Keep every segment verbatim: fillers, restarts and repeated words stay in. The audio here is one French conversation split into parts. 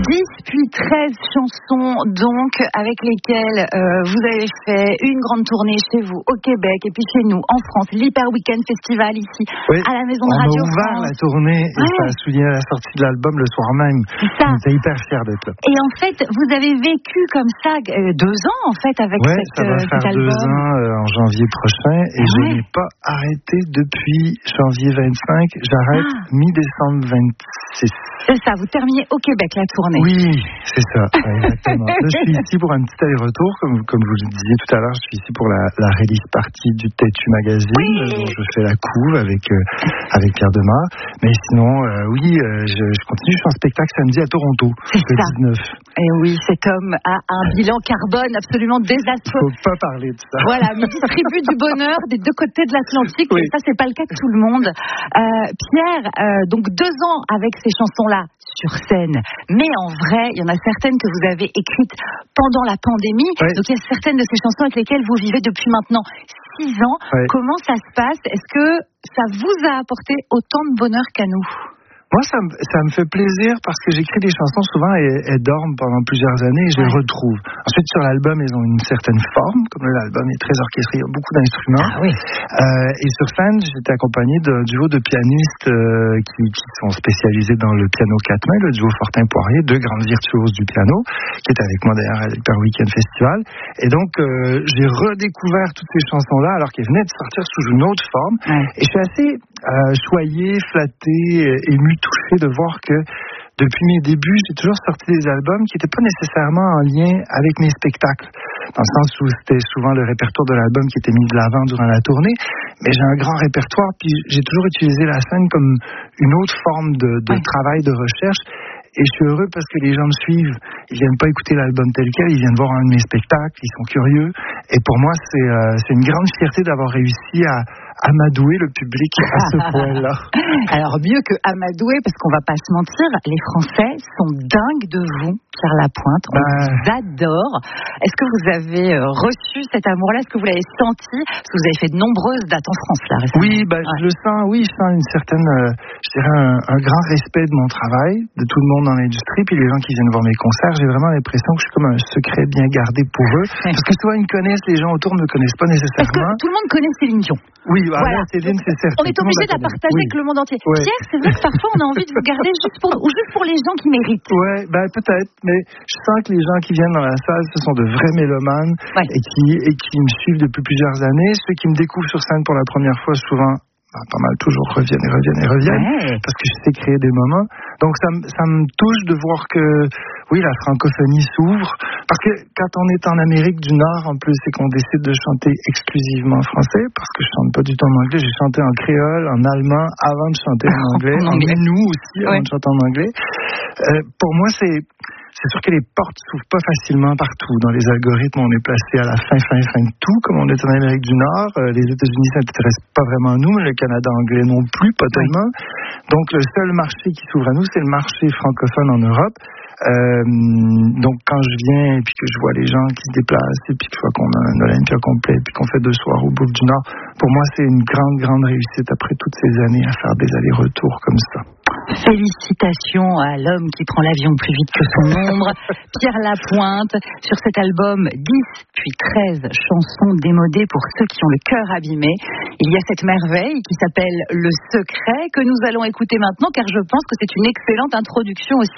dix puis treize chansons donc avec lesquelles euh, vous avez fait une grande tournée chez vous au Québec et puis chez nous en France, l'Hyper Weekend Festival ici oui, à la Maison de on Radio a ouvert France. la tournée et ouais. ça a souligné la sortie de l'album le soir même. Ça. On était hyper fiers d'être là. Et en fait, vous avez vécu comme ça euh, deux ans en fait avec ouais, cette, ça va euh, faire cet album. deux ans euh, en janvier prochain et ouais. je n'ai pas arrêté depuis janvier vingt-cinq. J'arrête ah. mi-décembre vingt-six. C'est ça, vous terminez au Québec la tournée. Oui, c'est ça, exactement. Là, je suis ici pour un petit aller-retour, comme, comme vous le disiez tout à l'heure, je suis ici pour la, la release party du Têtu Magazine, oui. dont je fais la couve avec, euh, avec Pierre Demar. Mais sinon, euh, oui, euh, je, je continue, je suis en spectacle samedi à Toronto, c'est le ça. dix-neuf. Et oui, cet homme a un bilan carbone absolument désastreux. Il ne faut pas parler de ça. Voilà, mais il distribue du bonheur des deux côtés de l'Atlantique, oui. Et ça, c'est pas le cas de tout le monde. Euh, Pierre, euh, donc deux ans avec ces chansons-là sur scène, mais en vrai, il y en a certaines que vous avez écrites pendant la pandémie, oui. Donc il y a certaines de ces chansons avec lesquelles vous vivez depuis maintenant six ans. Oui. Comment ça se passe? Est-ce que ça vous a apporté autant de bonheur qu'à nous? Moi, ça me, ça me fait plaisir parce que j'écris des chansons souvent et elles dorment pendant plusieurs années et je ouais. les retrouve. Ensuite, sur l'album, elles ont une certaine forme, comme l'album est très orchestré, il y a beaucoup d'instruments. Ah, oui. euh, et sur scène, j'étais accompagné d'un duo de pianistes euh, qui, qui sont spécialisés dans le piano quatre mains, le duo Fortin-Poirier, deux grandes virtuoses du piano, qui est avec moi d'ailleurs à l'Hyper Weekend Festival. Et donc, euh, j'ai redécouvert toutes ces chansons-là alors qu'elles venaient de sortir sous une autre forme. Ouais. Et je suis assez euh, choyé, flatté, ému, touché de voir que depuis mes débuts, j'ai toujours sorti des albums qui n'étaient pas nécessairement en lien avec mes spectacles, dans le sens où c'était souvent le répertoire de l'album qui était mis de l'avant durant la tournée, mais j'ai un grand répertoire, puis j'ai toujours utilisé la scène comme une autre forme de, de ouais. travail, de recherche. Et je suis heureux parce que les gens me suivent. Ils viennent pas écouter l'album tel quel, ils viennent voir un de mes spectacles, ils sont curieux. Et pour moi, c'est, euh, c'est une grande fierté d'avoir réussi à, amadouer le public à ce point-là. Alors mieux que amadouer, parce qu'on va pas se mentir, les Français sont dingues de vous, Pierre Lapointe. On ben... vous adore. Est-ce que vous avez reçu cet amour-là? Est-ce que vous l'avez senti? Parce que vous avez fait de nombreuses dates en France là récemment. Oui, ben, ouais. je le sens. Oui, je sens une certaine, euh, je dirais un, un grand respect de mon travail, de tout le monde dans l'industrie, puis les gens qui viennent voir mes concerts. J'ai vraiment l'impression que je suis comme un secret bien gardé pour eux, parce que souvent ils me connaissent, les gens autour ne me connaissent pas nécessairement. Parce que tout le monde connaît Céline Dion. Oui, bah, voilà. Céline, c'est certain. On est obligé de la partager oui. avec le monde entier. Ouais. Pierre, c'est vrai que parfois on a envie de vous garder juste pour, ou juste pour les gens qui méritent. Ouais, ben peut-être, mais je sens que les gens qui viennent dans la salle, ce sont de vrais mélomanes ouais. et qui et qui me suivent depuis plusieurs années. Ceux qui me découvrent sur scène pour la première fois, souvent, ben, pas mal toujours reviennent et reviennent et reviennent, ouais. parce que je sais créer des moments. Donc ça, ça me touche de voir que oui, la francophonie s'ouvre, parce que quand on est en Amérique du Nord, en plus, c'est qu'on décide de chanter exclusivement en français, parce que je chante pas du tout en anglais, j'ai chanté en créole, en allemand, avant de chanter en anglais, en nous aussi, avant ouais. de chanter en anglais. Euh, pour moi, c'est, c'est sûr que les portes s'ouvrent pas facilement partout. Dans les algorithmes, on est placé à la fin, fin, fin de tout, comme on est en Amérique du Nord. Euh, les États-Unis, ça n'intéresse pas vraiment à nous, mais le Canada anglais non plus, pas tellement. Oui. Donc, le seul marché qui s'ouvre à nous, c'est le marché francophone en Europe. Euh, donc quand je viens et puis que je vois les gens qui se déplacent et puis que je vois qu'on a un Olympia complet et puis qu'on fait deux soirs au Bouffe du Nord, pour moi c'est une grande grande réussite après toutes ces années à faire des allers-retours comme ça. Félicitations à l'homme qui prend l'avion plus vite que son ombre, Pierre Lapointe, sur cet album dix puis treize chansons démodées pour ceux qui ont le cœur abîmé. Il y a cette merveille qui s'appelle Le Secret que nous allons écouter maintenant, car je pense que c'est une excellente introduction aussi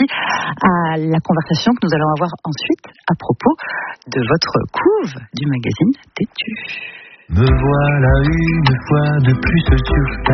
à la conversation que nous allons avoir ensuite à propos de votre couve du magazine Têtu. Me voilà une fois de plus sur ta